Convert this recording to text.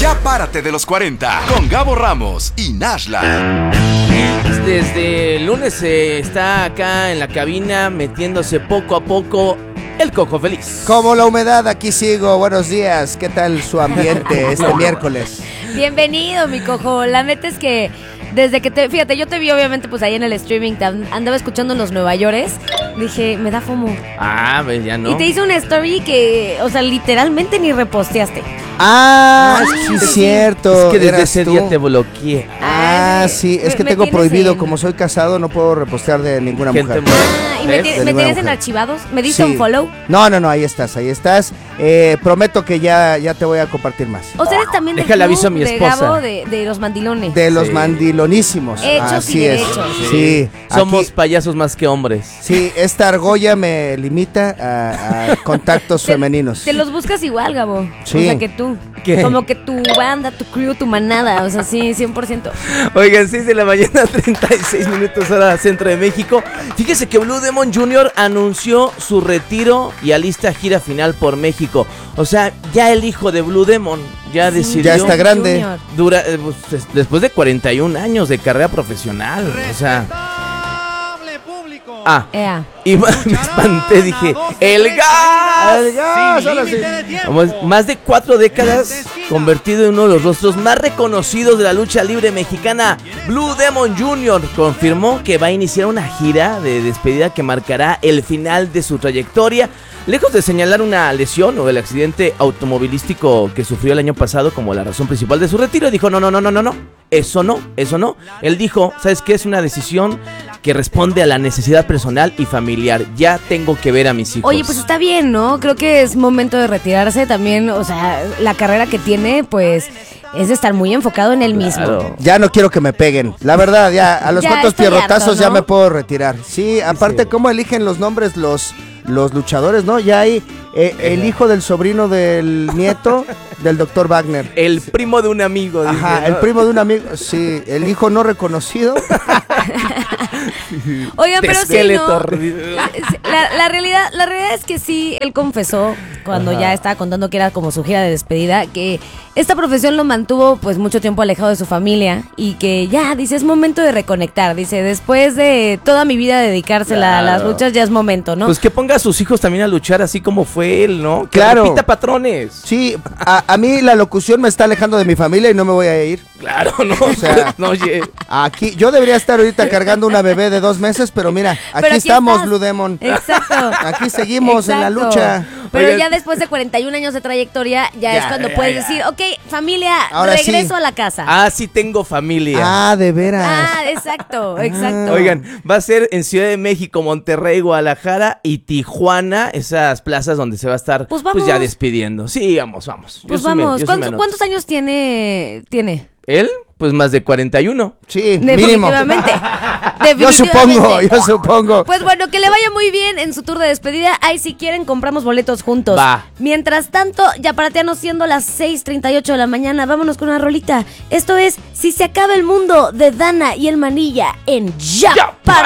Ya párate de los 40 con Gabo Ramos y Nashla. Desde el lunes está acá en la cabina metiéndose poco a poco el Cojo Feliz. Como la humedad, aquí sigo. Buenos días. ¿Qué tal su ambiente este miércoles? Bienvenido, mi Cojo. La neta es que desde que fíjate, yo te vi obviamente pues ahí en el streaming, andaba escuchando en los Nueva Yorkers. Dije, me da FOMO. Ah, pues ya no. Y te hice una story que, o sea, literalmente ni reposteaste. Sí, es cierto. Es que desde ese día te bloqueé. Sí, es que tengo prohibido, como soy casado, no puedo repostear de ninguna mujer. ¿Y me tienes en archivados? ¿Me diste un follow? No, ahí estás. Prometo que ya te voy a compartir más. O sea, eres también Déjale aviso a mi esposa. de Gabo de los mandilones. De los mandilonísimos. Hechos Así y es. derechos. Sí. Somos Aquí, payasos más que hombres. sí, esta argolla me limita a contactos femeninos. Te los buscas igual, Gabo. Sí. O sea, que tú. ¿Qué? Como que tu banda, tu crew, tu manada. O sea, sí, 100%. Oigan, 6 de la mañana, 36 minutos hora centro de México. Fíjese que Blue Demon Jr. anunció su retiro y alista gira final por México. O sea, ya el hijo de Blue Demon ya decidió. Ya está grande. Después de 41 años de carrera profesional. O sea. Y me espanté, dije, ¡el gas! ¡El gas! Ahora sí. Más de 4 décadas convertido en uno de los rostros más reconocidos de la lucha libre mexicana. Blue Demon Jr. confirmó que va a iniciar una gira de despedida que marcará el final de su trayectoria. Lejos de señalar una lesión o el accidente automovilístico que sufrió el año pasado como la razón principal de su retiro, dijo, no, eso no. Él dijo, ¿sabes qué? Es una decisión que responde a la necesidad personal y familiar. Ya tengo que ver a mis hijos. Oye, pues está bien, ¿no? Creo que es momento de retirarse también. O sea, la carrera que tiene, pues, es de estar muy enfocado en él mismo. Ya no quiero que me peguen. La verdad, ya a los cuantos pierrotazos harto, ¿no? ya me puedo retirar. Sí, aparte, ¿cómo eligen los nombres los luchadores, no? Ya hay el hijo del sobrino del nieto del Dr. Wagner. El primo de un amigo. Ajá, dije, ¿no? el primo de un amigo. Sí, el hijo no reconocido. Oigan, pero sí, ¿no? La realidad es que sí, él confesó cuando ya estaba contando que era como su gira de despedida, que esta profesión lo mantuvo pues mucho tiempo alejado de su familia y que ya, dice, es momento de reconectar. Dice, después de toda mi vida dedicársela a las luchas, ya es momento, ¿no? Pues que ponga a sus hijos también a luchar así como fue él, ¿no? Que Claro. repita patrones. Sí, a mí la locución me está alejando de mi familia y no me voy a ir. Claro, ¿no? O sea, no, oye. Aquí, yo debería estar ahorita cargando una bebé de 2 meses, pero mira, aquí estamos, estás. Blue Demon. Exacto. Aquí seguimos en la lucha. Pero Oigan, ya después de 41 años de trayectoria, ya es cuando puedes decir, ok, familia, Ahora regreso sí. a la casa. Sí tengo familia. De veras. Exacto. Oigan, va a ser en Ciudad de México, Monterrey, Guadalajara y Tijuana, esas plazas donde se va a estar Pues vamos. ya despidiendo. Sí, vamos. Pues Yo sí vamos, yo sí me anoto. ¿cuántos años tiene? ¿Él? Pues más de 41. Sí, mínimo. Definitivamente. Yo supongo. Pues bueno, que le vaya muy bien en su tour de despedida. Ahí si quieren compramos boletos juntos. Va. Mientras tanto, ya para teanos siendo las 6:38 de la mañana, vámonos con una rolita. Esto es Si se acaba el mundo de Dana y el Manilla en Ya Párate.